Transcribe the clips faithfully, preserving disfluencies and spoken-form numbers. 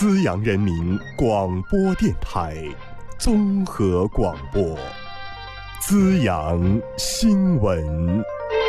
资阳人民广播电台综合广播，资阳新闻。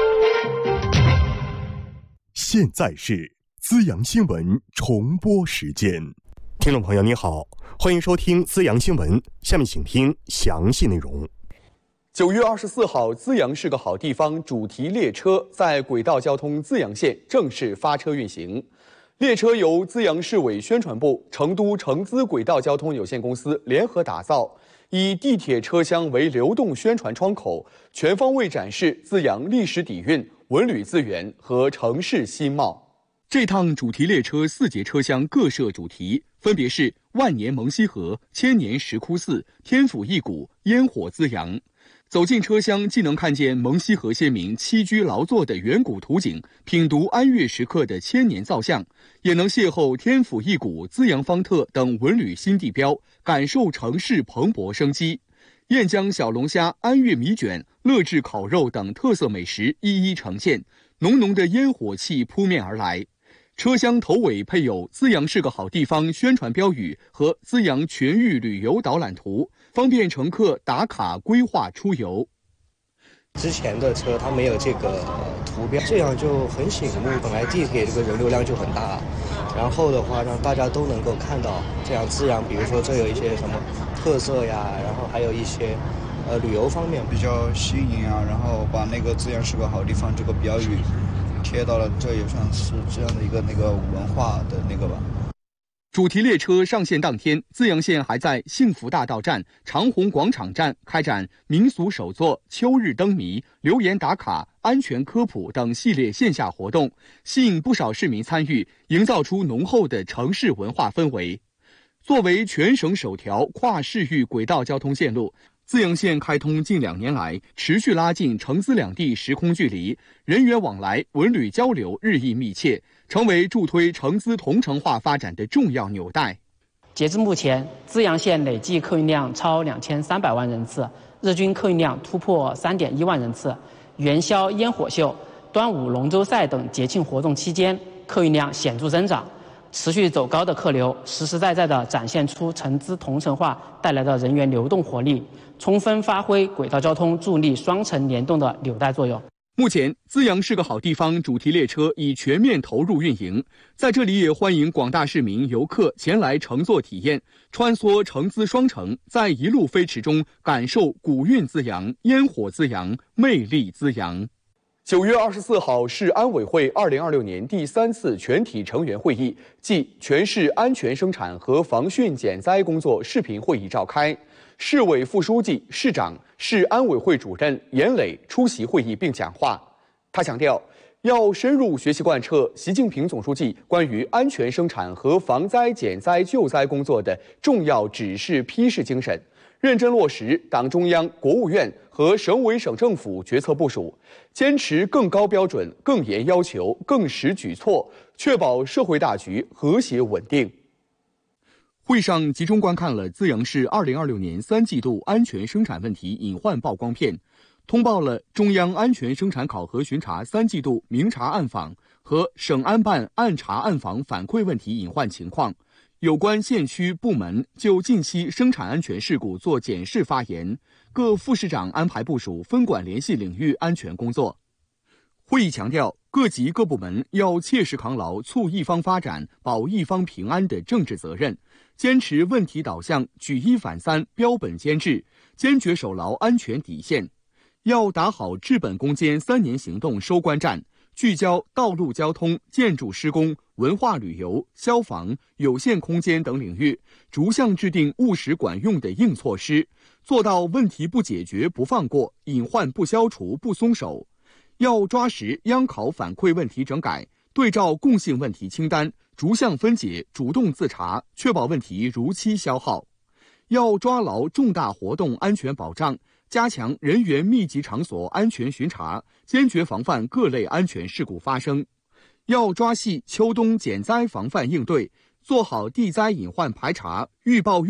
现在是资阳新闻重播时间。听众朋友您好，欢迎收听资阳新闻，下面请听详细内容。 九月二十四号，资阳是个好地方主题列车在轨道交通资阳线正式发车运行。列车由资阳市委宣传部、成都成资轨道交通有限公司联合打造，以地铁车厢为流动宣传窗口，全方位展示资阳历史底蕴、文旅资源和城市新貌。这趟主题列车四节车厢各设主题，分别是万年蒙西河、千年石窟寺、天府一谷、烟火资阳。走进车厢，既能看见蒙西河先民栖居劳作的远古图景，品读安岳石刻的千年造像，也能邂逅天府一谷、资阳方特等文旅新地标，感受城市蓬勃生机。燕江小龙虾、安岳米卷、乐至烤肉等特色美食一一呈现，浓浓的烟火气扑面而来。车厢头尾配有资阳是个好地方宣传标语和资阳全域旅游导览图，方便乘客打卡规划出游。 之前的车它没有这个图标，这样就很醒目。本来地铁这个人流量就很大，然后的话让大家都能够看到这样资阳，比如说这有一些什么特色呀，然后还有一些呃旅游方面比较吸引啊，然后把那个资阳是个好地方这个标语贴到了，这也算是这样的一个那个文化的那个吧。 主题列车上线当天，资阳县还在幸福大道站、长虹广场站开展民俗手作、秋日灯谜、留言打卡、安全科普等系列线下活动，吸引不少市民参与，营造出浓厚的城市文化氛围。作为全省首条跨市域轨道交通线路，资阳县开通近两年来，持续拉近成资两地时空距离，人员往来、文旅交流日益密切，成为助推成资同城化发展的重要纽带。 截至目前，资阳县累计客运量超两千三百万人次，日均客运量突破三点一万人次。元宵、烟火秀、端午龙舟赛等节庆活动期间，客运量显著增长。持续走高的客流，实实在在地展现出成资同城化带来的人员流动活力，充分发挥轨道交通助力双城联动的纽带作用。 目前，资阳是个好地方主题列车已全面投入运营，在这里也欢迎广大市民游客前来乘坐体验，穿梭成资双城，在一路飞驰中感受古韵资阳、烟火资阳、魅力资阳。九月二十四号，市安委会二零二六年第三次全体成员会议暨全市安全生产和防汛减灾工作视频会议召开，市委副书记、市长、市安委会主任严磊出席会议并讲话。他强调，要深入学习贯彻习近平总书记关于安全生产和防灾减灾救灾工作的重要指示批示精神，认真落实党中央、国务院和省委省政府决策部署，坚持更高标准、更严要求、更实举措，确保社会大局和谐稳定。会上集中观看了资阳市二零二六年三季度安全生产问题隐患曝光片，通报了中央安全生产考核巡查三季度明察暗访和省安办暗查暗访反馈问题隐患情况。有关县区部门就近期生产安全事故做检视发言，各副市长安排部署分管联系领域安全工作。会议强调，各级各部门要切实扛牢促一方发展、保一方平安的政治责任，坚持问题导向、举一反三、标本兼治，坚决守牢安全底线。要打好治本攻坚三年行动收官战，聚焦道路交通、建筑施工、文化旅游、消防、有限空间等领域，逐项制定务实管用的硬措施，做到问题不解决不放过，隐患不消除不松手。要抓实央考反馈问题整改，对照共性问题清单，逐项分解，主动自查，确保问题如期消耗。要抓牢重大活动安全保障，加强人员密集场所安全巡查，坚决防范各类安全事故发生。要抓细秋冬减灾防范应对，做好地灾隐患排查、预报